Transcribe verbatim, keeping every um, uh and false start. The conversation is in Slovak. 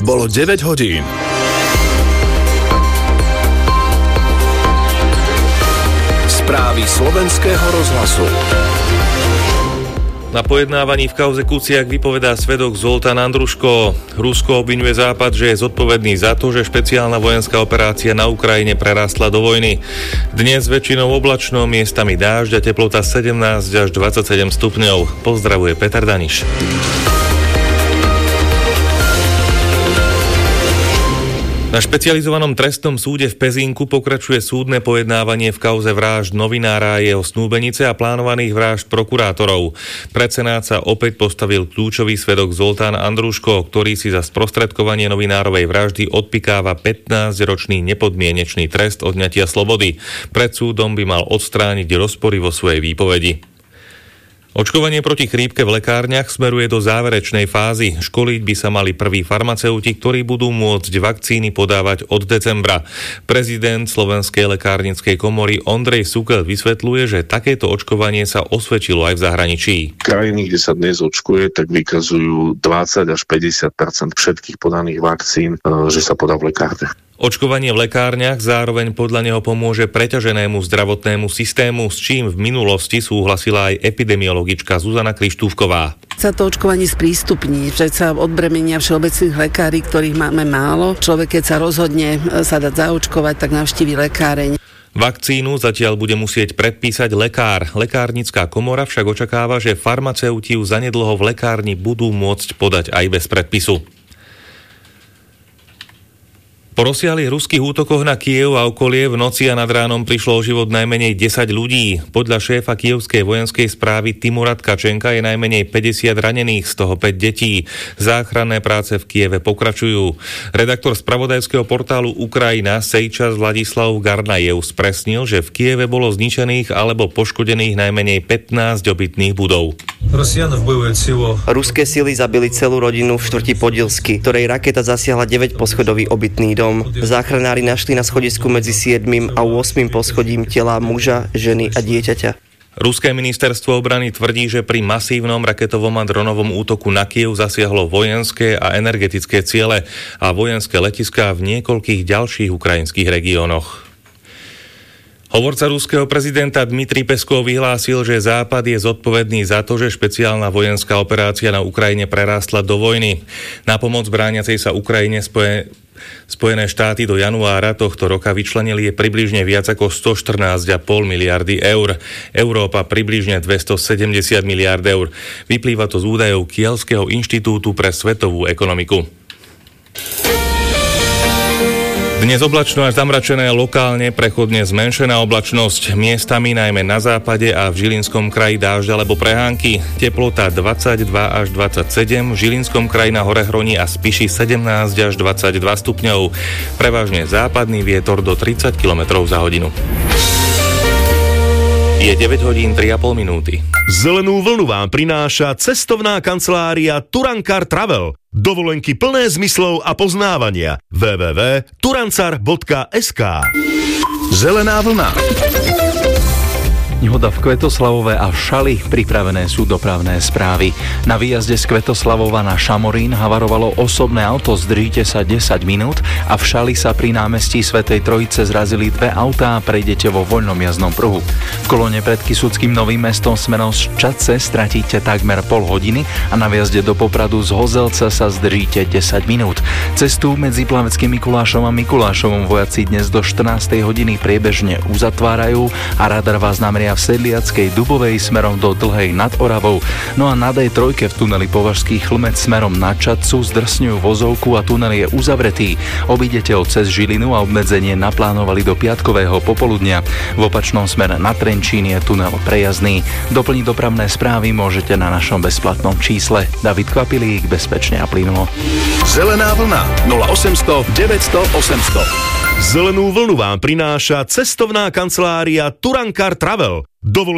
bolo deväť hodín. Správy slovenského rozhlasu. Na pojednávaní v kauze Kuciak vypovedá svedok Zoltán Andruško. Rusko obviňuje Západ, že je zodpovedný za to, že špeciálna vojenská operácia na Ukrajine prerástla do vojny. Dnes väčšinou oblačno, miestami dážď a teplota sedemnásť až dvadsaťsedem stupňov. Pozdravuje Peter Daniš. Na špecializovanom trestnom súde v Pezinku pokračuje súdne pojednávanie v kauze vražd novinára a jeho snúbenice a plánovaných vražd prokurátorov. Pred senát sa opäť postavil kľúčový svedok Zoltán Andruško, ktorý si za sprostredkovanie novinárovej vraždy odpikáva pätnásťročný nepodmienečný trest odňatia slobody. Pred súdom by mal odstrániť rozpory vo svojej výpovedi. Očkovanie proti chrípke v lekárniach smeruje do záverečnej fázy. Školiť by sa mali prví farmaceuti, ktorí budú môcť vakcíny podávať od decembra. Prezident Slovenskej lekárnickej komory Ondrej Sukel vysvetľuje, že takéto očkovanie sa osvedčilo aj v zahraničí. Krajiny, kde sa dnes očkuje, tak vykazujú dvadsať až päťdesiat percent všetkých podaných vakcín, že sa podá v lekárniach. Očkovanie v lekárniach zároveň podľa neho pomôže preťaženému zdravotnému systému, s čím v minulosti súhlasila aj epidemiologička Zuzana Krištúfková. Sa to očkovanie sprístupní, že sa odbremenia všeobecných lekári, ktorých máme málo. Človek, keď sa rozhodne sa dať zaočkovať, tak navštívi lekáreň. Vakcínu zatiaľ bude musieť predpísať lekár. Lekárnická komora však očakáva, že farmaceuti ju zanedlho v lekárni budú môcť podať aj bez predpisu. Po rozsiahlych ruských útokoch na Kyjev a okolie v noci a nad ránom prišlo o život najmenej desať ľudí. Podľa šéfa kyjevskej vojenskej správy Timura Tkačenka je najmenej päťdesiat ranených, z toho päť detí. Záchranné práce v Kyjeve pokračujú. Redaktor spravodajského portálu Ukrajina Sejčas Vladislav Garnajev spresnil, že v Kyjeve bolo zničených alebo poškodených najmenej pätnásť obytných budov. Ruské sily zabili celú rodinu v štvrti Podilsky, ktorej raketa zasiahla deväť poschodový obytný dom. Záchranári našli na schodisku medzi siedmym a ôsmym poschodím tela muža, ženy a dieťaťa. Ruské ministerstvo obrany tvrdí, že pri masívnom raketovom a dronovom útoku na Kyjev zasiahlo vojenské a energetické ciele a vojenské letiská v niekoľkých ďalších ukrajinských regiónoch. Hovorca ruského prezidenta Dmitrij Peskov vyhlásil, že Západ je zodpovedný za to, že špeciálna vojenská operácia na Ukrajine prerástla do vojny. Na pomoc brániacej sa Ukrajine spoje... Spojené štáty do januára tohto roka vyčlenili je približne viac ako stoštrnásť celá päť miliardy eur. Európa približne dvestosedemdesiat miliárd eur. Vyplýva to z údajov Kielského inštitútu pre svetovú ekonomiku. Dnes oblačno až zamračené, lokálne prechodne zmenšená oblačnosť. Miestami najmä na západe a v Žilinskom kraji dážď alebo prehánky. Teplota dvadsaťdva až dvadsaťsedem, v Žilinskom kraji na Horehroní a Spiši sedemnásť až dvadsaťdva stupňov. Prevažne západný vietor do tridsať kilometrov za hodinu. Je deväť hodín tri a pol minúty. Zelenú vlnu vám prináša cestovná kancelária Turankar Travel. Dovolenky plné zmyslov a poznávania. w w w bodka turancar bodka es ká. Zelená vlna. Nehoda v Kvetoslavove a v Šali, pripravené sú dopravné správy. Na výjazde z Kvetoslavova na Šamorín havarovalo osobné auto, zdržíte sa desať minút a v Šali sa pri námestí Svätej Trojice zrazili dve autá a prejdete vo voľnom jazdnom pruhu. V kolóne pred Kysuckým Novým Mestom smerom z Čadce stratíte takmer pol hodiny a na výjazde do Popradu z Hozelca sa zdržíte desať minút. Cestu medzi Plaveckým Mikulášom a Mikulášovom vojaci dnes do štrnástej hodiny priebežne uzatvárajú a radar vás nameria v Sedliackej Dubovej smerom do Dlhej nad Oravou. No a na dé tri v tuneli Považský Chlmec smerom na Čadcu zdrsňujú vozovku a tunel je uzavretý. Obídete ho cez Žilinu a obmedzenie naplánovali do piatkového popoludnia. V opačnom smere na Trenčín je tunel prejazdný. Doplniť dopravné správy môžete na našom bezplatnom čísle. David Kvapilík, bezpečne a plynulo. Zelená vlna nula osemsto deväťsto osemsto. Zelenú vlnu vám prináša cestovná kancelária Turankar Travel. Dovolenky